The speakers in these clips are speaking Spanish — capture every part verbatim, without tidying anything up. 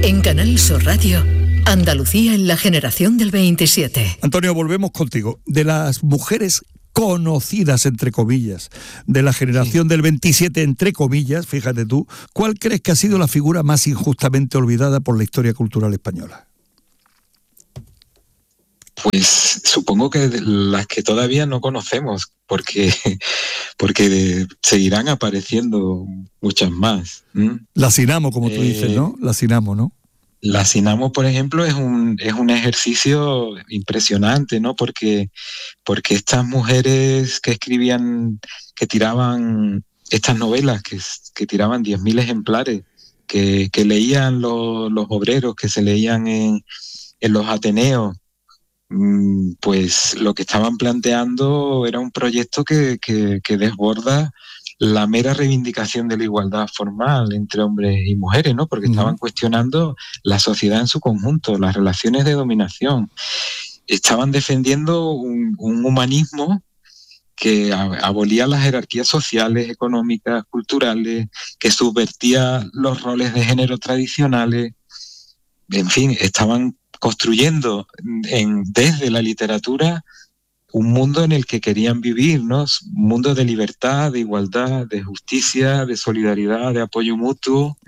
En Canal Sur Radio, Andalucía en la generación del veintisiete. Antonio, volvemos contigo. De las mujeres conocidas, entre comillas, de la generación sí. del veintisiete, entre comillas, fíjate tú, ¿cuál crees que ha sido la figura más injustamente olvidada por la historia cultural española? Pues supongo que las que todavía no conocemos, porque, porque seguirán apareciendo muchas más. ¿Mm? La Sinamo, como tú eh, dices, ¿no? La Sinamo, ¿no? La Sinamo, por ejemplo, es un, es un ejercicio impresionante, ¿no? Porque, porque estas mujeres que escribían, que tiraban estas novelas, que, que tiraban diez mil ejemplares, que, que leían los, los obreros, que se leían en, en los Ateneos, pues lo que estaban planteando era un proyecto que, que, que desborda la mera reivindicación de la igualdad formal entre hombres y mujeres, ¿no? Porque uh-huh. estaban cuestionando la sociedad en su conjunto, las relaciones de dominación. Estaban defendiendo un, un humanismo que abolía las jerarquías sociales, económicas, culturales, que subvertía los roles de género tradicionales. En fin, estaban construyendo en, desde la literatura un mundo en el que querían vivir, ¿no? Un mundo de libertad, de igualdad, de justicia, de solidaridad, de apoyo mutuo,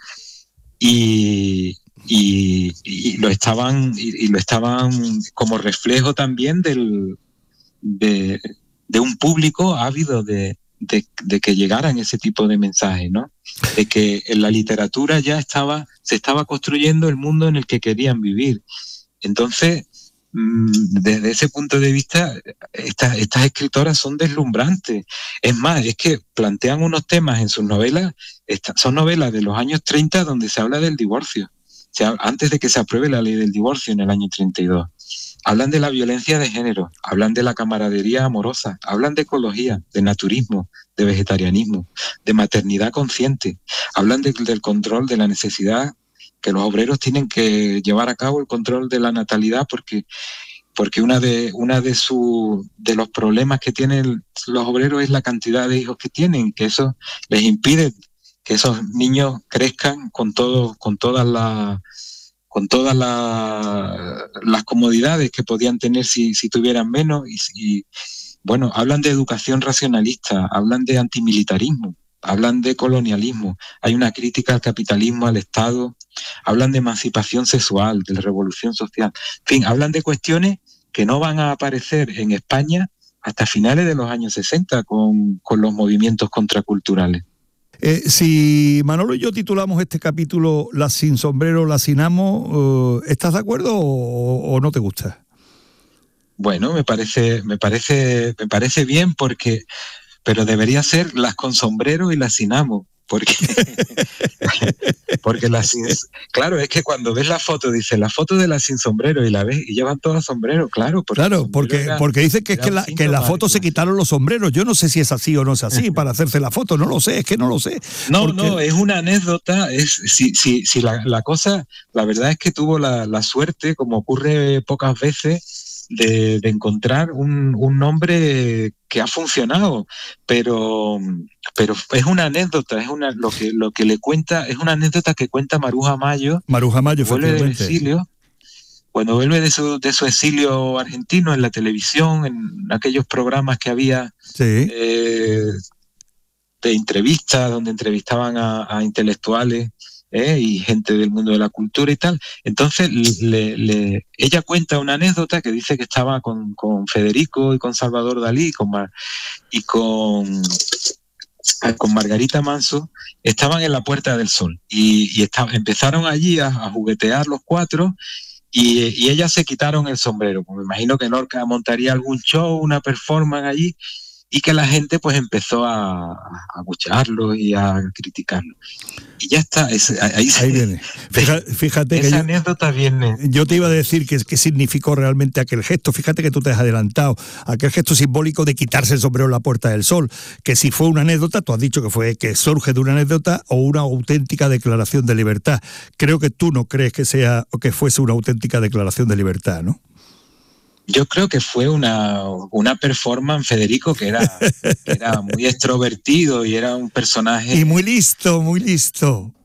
y, y, y lo estaban y, y lo estaban como reflejo también del, de, de un público ávido de, de, de que llegaran ese tipo de mensajes, ¿no? De que en la literatura ya estaba se estaba construyendo el mundo en el que querían vivir. Entonces, desde ese punto de vista, estas, estas escritoras son deslumbrantes. Es más, es que plantean unos temas en sus novelas, estas, son novelas de los años treinta donde se habla del divorcio, o sea, antes de que se apruebe la ley del divorcio en el año treinta y dos. Hablan de la violencia de género, hablan de la camaradería amorosa, hablan de ecología, de naturismo, de vegetarianismo, de maternidad consciente, hablan de, del control de la necesidad que los obreros tienen que llevar a cabo, el control de la natalidad, porque porque una de una de su de los problemas que tienen los obreros es la cantidad de hijos que tienen, que eso les impide que esos niños crezcan con todo con todas las con todas la, las comodidades que podían tener si, si tuvieran menos. Y, y bueno, hablan de educación racionalista, hablan de antimilitarismo, hablan de colonialismo, hay una crítica al capitalismo, al Estado, hablan de emancipación sexual, de la revolución social, en fin, hablan de cuestiones que no van a aparecer en España hasta finales de los años sesenta con, con los movimientos contraculturales. Eh, si Manolo y yo titulamos este capítulo Las sin sombrero, las sin amo, ¿estás de acuerdo o, o no te gusta? Bueno, me parece, me parece, me parece bien, porque pero debería ser las con sombrero y las sin amo, porque porque las sin, claro, es que cuando ves la foto, dice la foto de las sin sombrero y la ves y llevan todas sombrero, claro, porque claro, porque era, porque dice que es que la, que en la foto se quitaron los sombreros. Yo no sé si es así o no es así para hacerse la foto, no lo sé, es que no lo sé. No, porque... no, es una anécdota, es si si si la, la cosa, la verdad es que tuvo la, la suerte, como ocurre pocas veces, De, de encontrar un, un nombre que ha funcionado, pero pero es una anécdota, es una lo que lo que le cuenta, es una anécdota que cuenta Maruja Mayo. Maruja Mayo, vuelve del exilio, cuando vuelve de su de su exilio argentino en la televisión, en aquellos programas que había sí. eh, de entrevistas, donde entrevistaban a, a intelectuales. ¿Eh? Y gente del mundo de la cultura y tal. Entonces le, le, ella cuenta una anécdota que dice que estaba con, con Federico y con Salvador Dalí y con, Mar, y con, con Margarita Manso, estaban en la Puerta del Sol y, y está, empezaron allí a, a juguetear los cuatro y, y ellas se quitaron el sombrero. Pues me imagino que Lorca montaría algún show, una performance allí, y que la gente pues empezó a, a abuchearlo y a criticarlo. Y ya está, es, ahí, ahí viene. Fíjate, fíjate esa que yo, anécdota viene. Yo te iba a decir qué que significó realmente aquel gesto. Fíjate que tú te has adelantado. Aquel gesto simbólico de quitarse el sombrero en la Puerta del Sol. Que si fue una anécdota, tú has dicho que fue que surge de una anécdota o una auténtica declaración de libertad. Creo que tú no crees que sea o que fuese una auténtica declaración de libertad, ¿no? Yo creo que fue una, una performance, Federico, que era, que era muy extrovertido y era un personaje... Y muy listo, muy listo.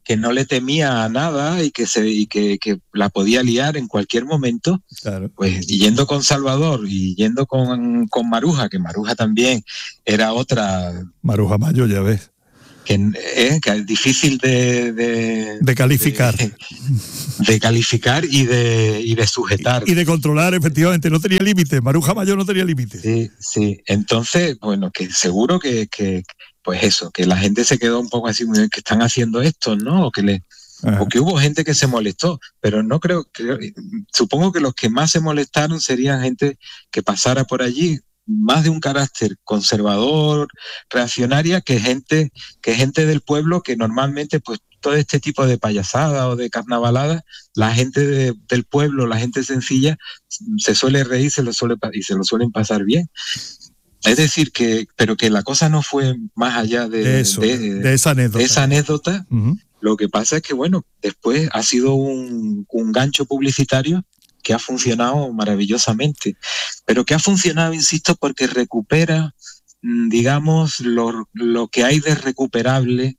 que no le temía a nada y que se y que, que la podía liar en cualquier momento, claro. Pues yendo con Salvador y yendo con, con Maruja, que Maruja también era otra... Maruja Mayo, ya ves. Que, eh, que es difícil de... De, de calificar. De, de calificar y de, y de sujetar. Y, y de controlar, efectivamente, no tenía límite. Maruja Mayo no tenía límite. Sí, sí. Entonces, bueno, que seguro que... que pues eso, que la gente se quedó un poco así, que están haciendo esto, ¿no? O que, le, o que hubo gente que se molestó, pero no creo, creo, supongo que los que más se molestaron serían gente que pasara por allí, más de un carácter conservador, reaccionaria, que gente, que gente del pueblo que normalmente, pues, todo este tipo de payasada o de carnavalada, la gente de, del pueblo, la gente sencilla, se suele reír se lo suele, y se lo suelen pasar bien. Es decir, que pero que la cosa no fue más allá de, de, eso, de, de esa anécdota. De esa anécdota. Uh-huh. Lo que pasa es que, bueno, después ha sido un, un gancho publicitario que ha funcionado maravillosamente. Pero que ha funcionado, insisto, porque recupera, digamos, lo, lo que hay de recuperable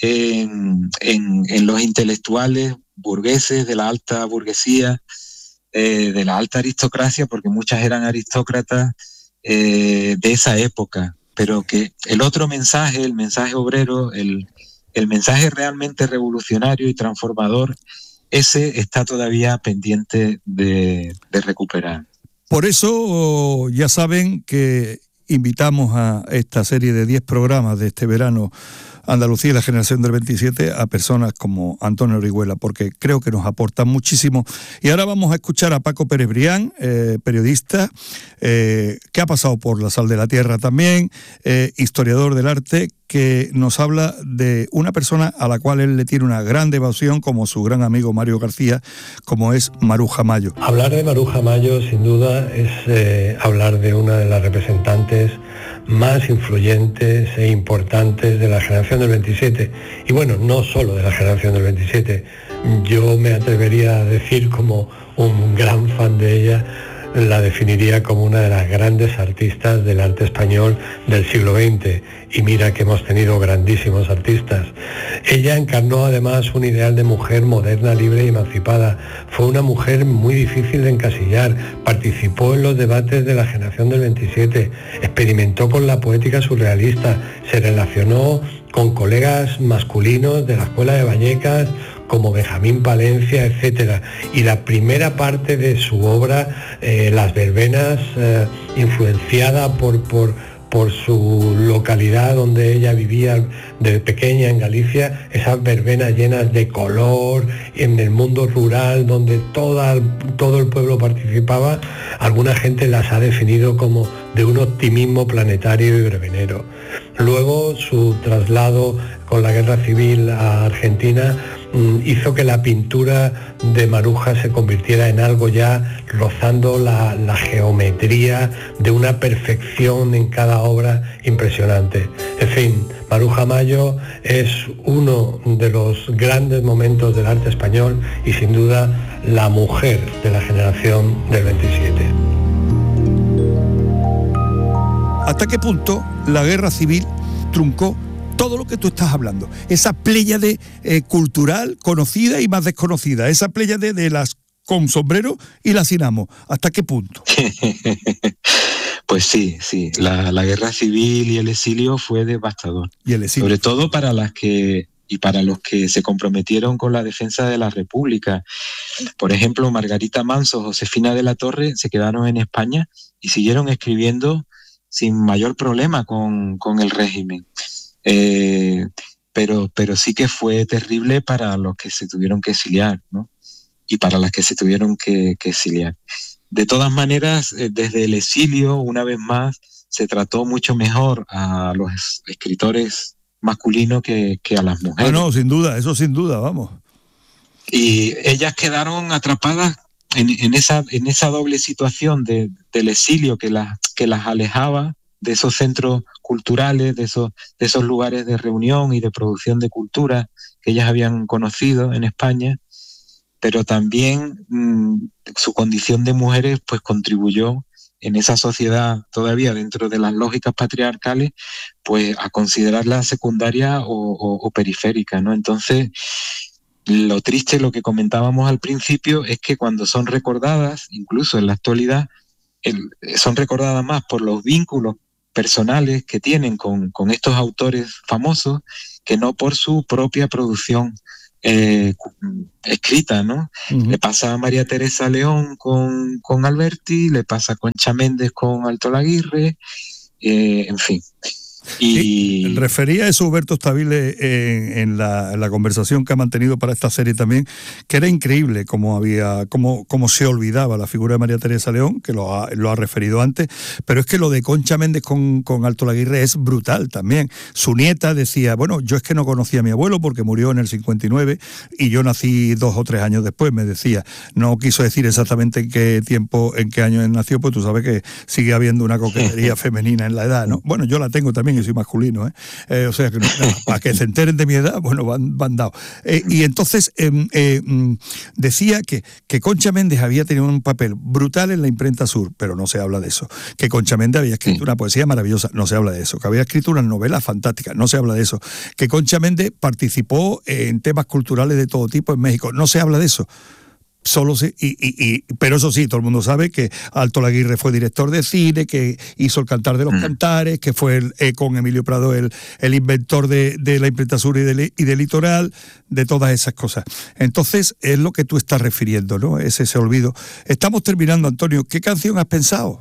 en, en, en los intelectuales burgueses de la alta burguesía, eh, de la alta aristocracia, porque muchas eran aristócratas, Eh, de esa época, pero que el otro mensaje, el mensaje obrero, el, el mensaje realmente revolucionario y transformador, ese está todavía pendiente de, de recuperar. Por eso ya saben que invitamos a esta serie de diez programas de este verano Andalucía y la generación del veintisiete a personas como Antonio Orihuela, porque creo que nos aportan muchísimo. Y ahora vamos a escuchar a Paco Pérez Brián, eh, periodista, eh, que ha pasado por La Sal de la Tierra también, eh, historiador del arte, que nos habla de una persona a la cual él le tiene una gran devoción, como su gran amigo Mario García, como es Maruja Mayo. Hablar de Maruja Mayo, sin duda, es eh, hablar de una de las representantes más influyentes e importantes de la generación del veintisiete. Y bueno, no solo de la generación del veintisiete. Yo me atrevería a decir, como un gran fan de ella, la definiría como una de las grandes artistas del arte español del siglo veinte. Y mira que hemos tenido grandísimos artistas. Ella encarnó además un ideal de mujer moderna, libre y emancipada. Fue una mujer muy difícil de encasillar. Participó en los debates de la generación del veintisiete. Experimentó con la poética surrealista. Se relacionó con colegas masculinos de la Escuela de Vallecas, como Benjamín Palencia, etcétera. Y la primera parte de su obra, eh, Las Verbenas, eh, influenciada por, por, por su localidad donde ella vivía de pequeña en Galicia, esas verbenas llenas de color, en el mundo rural donde toda, todo el pueblo participaba, alguna gente las ha definido como de un optimismo planetario y verbenero. Luego su traslado con la guerra civil a Argentina hizo que la pintura de Maruja se convirtiera en algo ya rozando la, la geometría de una perfección en cada obra impresionante. En fin, Maruja Mayo es uno de los grandes momentos del arte español y sin duda la mujer de la generación del veintisiete. ¿Hasta qué punto la guerra civil truncó todo lo que tú estás hablando? Esa pléyade eh, cultural conocida y más desconocida, esa pléyade de las con sombrero y las sin amo. ¿Hasta qué punto? Pues sí, sí. La, la guerra civil y el exilio fue devastador. Y el exilio. Sobre todo para las que y para los que se comprometieron con la defensa de la República. Por ejemplo, Margarita Manso, Josefina de la Torre se quedaron en España y siguieron escribiendo sin mayor problema con, con el régimen. Eh, pero, pero sí que fue terrible para los que se tuvieron que exiliar, ¿no? Y para las que se tuvieron que, que exiliar. De todas maneras, eh, desde el exilio, una vez más, se trató mucho mejor a los escritores masculinos que, que a las mujeres. Ah, no, sin duda, eso sin duda, vamos. Y ellas quedaron atrapadas en, en, esa, en esa doble situación de, del exilio que las, que las alejaba de esos centros culturales, de esos, de esos lugares de reunión y de producción de cultura que ellas habían conocido en España, pero también mmm, su condición de mujeres pues contribuyó en esa sociedad todavía dentro de las lógicas patriarcales, pues a considerarla secundaria o, o, o periférica, ¿no? Entonces, lo triste, lo que comentábamos al principio, es que cuando son recordadas, incluso en la actualidad, el, son recordadas más por los vínculos personales que tienen con, con estos autores famosos que no por su propia producción eh, escrita, ¿no? Uh-huh. Le pasa a María Teresa León con, con Alberti, le pasa a Concha Méndez con Alto Laguirre, eh, en fin. Y sí, refería a eso Huberto Stabile en, en, la, en la conversación que ha mantenido para esta serie también, que era increíble cómo había, cómo, cómo se olvidaba la figura de María Teresa León, que lo ha, lo ha referido antes, pero es que lo de Concha Méndez con, con Alto Laguirre es brutal también. Su nieta decía, bueno, yo es que no conocía a mi abuelo porque murió en el cincuenta y nueve y yo nací dos o tres años después, me decía. No quiso decir exactamente en qué tiempo, en qué año nació, pues tú sabes que sigue habiendo una coquetería femenina en la edad, ¿no? Bueno, yo la tengo también, yo soy masculino, ¿eh? Eh, o sea, que no, para que se enteren de mi edad, bueno, van, van dados. Eh, y entonces eh, eh, decía que, que Concha Méndez había tenido un papel brutal en la imprenta sur, pero no se habla de eso. Que Concha Méndez había escrito una poesía maravillosa, no se habla de eso. Que había escrito unas novelas fantásticas, no se habla de eso. Que Concha Méndez participó en temas culturales de todo tipo en México, no se habla de eso. Solo se, y, y, y, pero eso sí, todo el mundo sabe que Alto Laguirre fue director de cine, que hizo El Cantar de los mm. Cantares, que fue el, eh, con Emilio Prado el, el inventor de, de la imprenta sur y del y de Litoral, de todas esas cosas. Entonces, es lo que tú estás refiriendo, ¿no? Es ese olvido. Estamos terminando, Antonio. ¿Qué canción has pensado?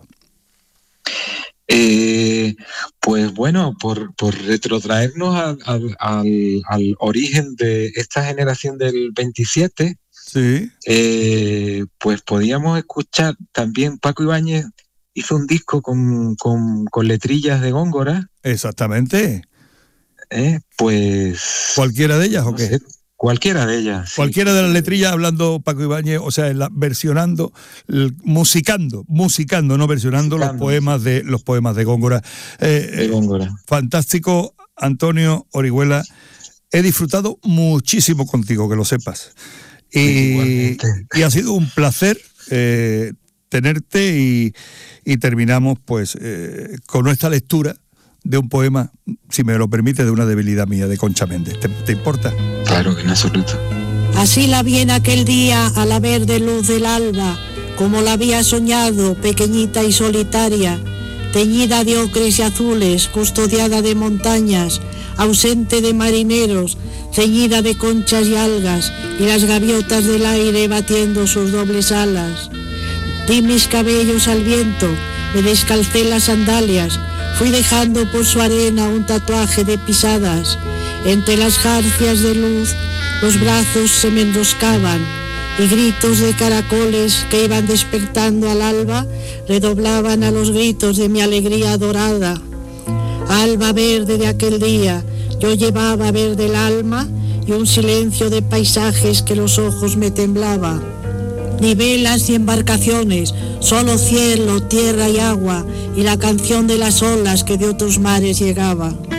Eh, pues bueno, por, por retrotraernos al, al, al, al origen de esta generación del veintisiete, sí. eh, pues podíamos escuchar también. Paco Ibáñez hizo un disco con, con, con letrillas de Góngora. Exactamente. Eh, pues... ¿Cualquiera de ellas o no qué? Sé, cualquiera de ellas. Cualquiera sí. de las letrillas hablando Paco Ibáñez, o sea, la, versionando, el, musicando, musicando, no versionando musicando, los poemas de los poemas de Góngora. Eh, de Góngora. Eh, fantástico, Antonio Orihuela. He disfrutado muchísimo contigo, que lo sepas. Y, y ha sido un placer eh, tenerte y, y terminamos pues eh, con nuestra lectura de un poema, si me lo permite, de una debilidad mía, de Concha Méndez. ¿Te, te importa? Claro, en absoluto. Así la vi en aquel día a la verde luz del alba, como la había soñado, pequeñita y solitaria, teñida de ocres y azules, custodiada de montañas, ausente de marineros, ceñida de conchas y algas, y las gaviotas del aire batiendo sus dobles alas. Di mis cabellos al viento, me descalcé las sandalias, fui dejando por su arena un tatuaje de pisadas. Entre las jarcias de luz, los brazos se me enroscaban, y gritos de caracoles que iban despertando al alba redoblaban a los gritos de mi alegría dorada. Alba verde de aquel día, yo llevaba verde el alma y un silencio de paisajes que los ojos me temblaba. Ni velas ni embarcaciones, solo cielo, tierra y agua, y la canción de las olas que de otros mares llegaba.